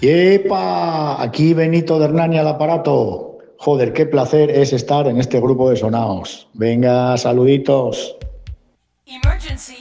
¡Yepa! Aquí Benito de Hernani al aparato. Joder, qué placer es estar en este grupo de sonaos. Venga, saluditos. Emergency.